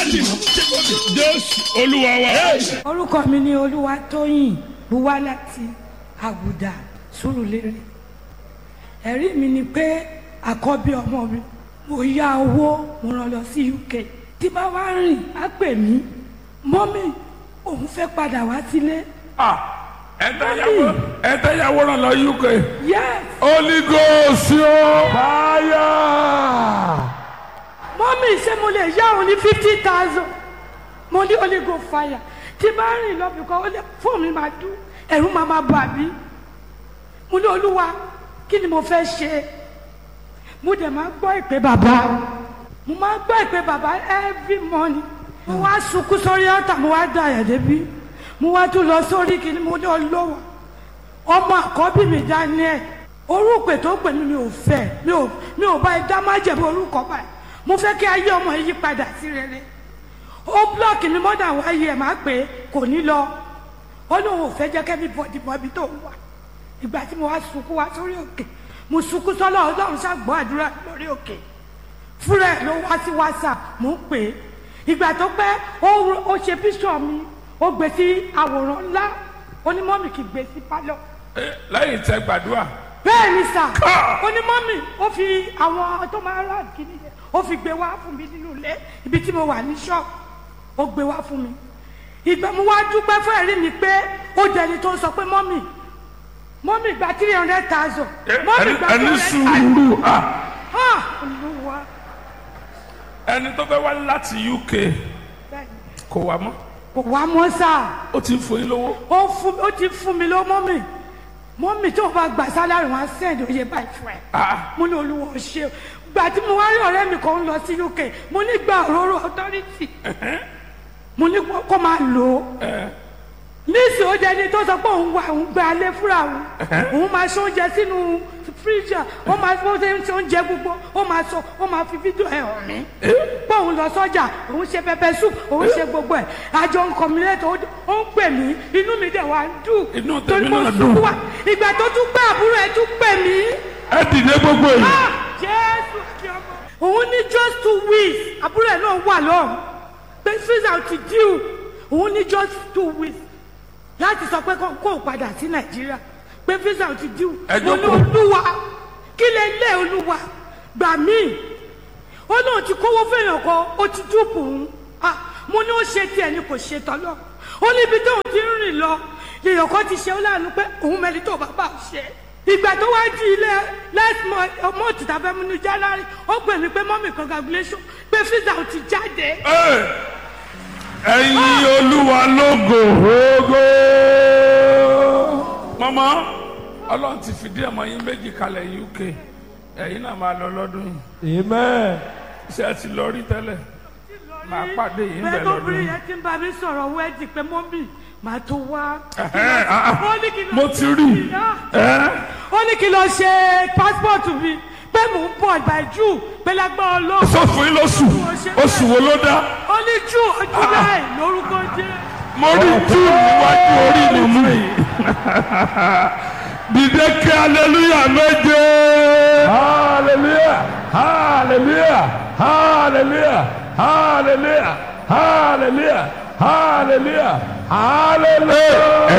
Jésù Olúwa wa. Orúkọ mi ni Olúwatóyìn Buwá láti Àgùdà Sùúrùlérè. Ẹ̀rí mi ni pé àkọ́bí ọmọ mi mo yá owó mo rán lọ sí UK. Tí bá wá rìn á pè mí mọ́mì òun fẹ́ padà wá sílé. Ẹ̀tẹ́yàwó ràn lọ UK. Yes. Holy Ghost o. Fire. Mọ́mì ṣé mo lè yá òun ní 50,000? Mo ní Holy Ghost fire. Tí bá rìn lọ bìkan ó lè fóònù mi máa dún ẹ̀rù máa bà mí. Mo ní Olúwa kí ni mo fẹ́ ṣe? Mo dẹ̀ máa gbọ́ ìpè bàbá. Mo máa gbọ́ ìpè bàbá every morning. Mo wá sunkún sórí ọ̀tà mo wá da àyà débi. Mo wá tún lọ sórí kìíní mo ní Olúwa. Ọmọ àkọ́bí mi Daniel. Orúkọ tó pè mí mi ò fẹ́. Mi ò bá ẹ dá májẹ̀mú orúkọ báyìí. Mo fẹ́ kí ayé ọmọ yìí padà sí rere. Ó blọọkì mi mọ́dà wáyé ẹ̀ máa pè é kò ní lọ. Ó lóun ò fẹ́ jẹ́ kẹ́mi bọ̀dì mọ́ ibi tó wà. Ìgbà tí mo wá sunkún wá sórí òkè mo sunkún sọ́lọ́ Ọlọ́run ṣàgbọ́ àdúrà lórí òkè. Fúnra ẹ̀ ló wá sí WhatsApp mo ń pè é. Ìgbà tó pẹ́ ó ṣe píṣọ̀ mi ó gbé sí àwòrán ńlá onímọ̀mì kì í gbé sí pálọ̀. Lẹ́yìn tẹ́ gbàdúrà. Bẹ́ẹ̀ ni sà onímọ̀mì ó fi àwọn tó máa rà kíní yẹn ó fi gbé wá fún mi nínú ilé ibi tí mo wà ní ṣọ́ọ̀bù ó gbé wá fún mi. Ìgbà mo wá dúpẹ́ fún ẹ̀rí mi pé ó dẹni tó sọ pé mọ́mì gba 300,000. Mọ́mì gba 300,000. Ẹni sùúrù. Olúwa. Ẹni tó fẹ́ wá láti UK kò wá mọ́. Kò wá mọ́ sà. Ó ti ń fún yín lówó. Ó ti fún mi lówó mọ́mì tó bá gbà sálárì wọn á sẹ́ẹ̀dì oyè báyìí fún ẹ. Mo ní Olúwa ṣe gbà tí mo wá rí ọ̀rẹ́ mi kan ń lọ sí UK mo ní gba òróró authority mo ní kó máa lò ó. Níìsì ó jẹ́ ní tó sọ pé òun gba alẹ́ fúnra òun máa ṣe oúnjẹ sínú fíríjà ó máa ṣe oúnjẹ gbogbo ó máa fi fídíò ẹ̀ hàn mí. Pé òun lọ sọ́jà òun ṣe pẹpẹ soup òun ṣe gbogbo ẹ̀ àjọ nǹkan mi lẹ́tọ̀ ó ń pè mí inú mi dẹ̀ wá ń dùn. Inú tèmi náà dùn. Ìgbà tó tún gbé àbúrò ẹ̀ tún pè mí. Ẹ dìde gbogbo yìí. Jésù kí ọmọ. Òun ní just 2 weeks àbúrò ẹ̀ náà wà lọ́hùn pé visa ti due òun ní just 2 weeks láti sọ pé kó o padà sí Nàìjíríà pé visa ti due. Mo ní Olúwa kí lè lé Olúwa gbà mí. Ó náà ti kówó fẹ́yàn kan ó ti dúpọ̀ òun. Mo ní ó ṣe tiẹ̀ ni kò ṣe tọ́lọ́. Ó ní ibi tóun ti ń rìn lọ èèyàn kan ti ṣe ó láàánú pé òun mẹ́rin tó bàbá ṣe. Ìgbà tó wá di ilé last month tàbí ẹmu ní January ó pè mí pé mọ́mì congratulation pé visa ti jáde. Ẹ̀yin Olúwa lógo ògo. Mama Ọlọ́run ti fìdí ọmọ yín méjì kalẹ̀ UK ẹ̀yin náà máa lọ lọ́dún yìí. Amen. Ṣé ẹ ti lọ rí tẹ́lẹ̀? Màá pàdé yín bẹ̀ lọ́dún. Bẹ́ẹ̀ yẹn ti ń bá mi sọ̀rọ̀ wẹ́ẹ̀dì pé mọ́mì màá tó wá. Mo ti rí. Ó ní kí lọ ṣe passport mi pé mò ń bọ̀ by June pé lágbára Ọlọ́run. Sọ fún yín oṣù wo ló dá? Ó ní June July lórúkọ jẹ́. Mo rí June níwájú orí mi mú yìí. Dìde kí hallelujah méje. Hallelujah, hallelujah, hallelujah, hallelujah, hallelujah, hallelujah, hallelujah.